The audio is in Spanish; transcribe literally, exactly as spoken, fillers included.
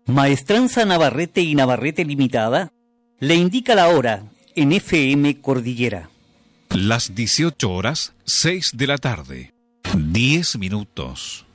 Maestranza Navarrete y Navarrete Limitada le indica la hora en F M Cordillera. Las dieciocho horas, seis de la tarde. diez minutos.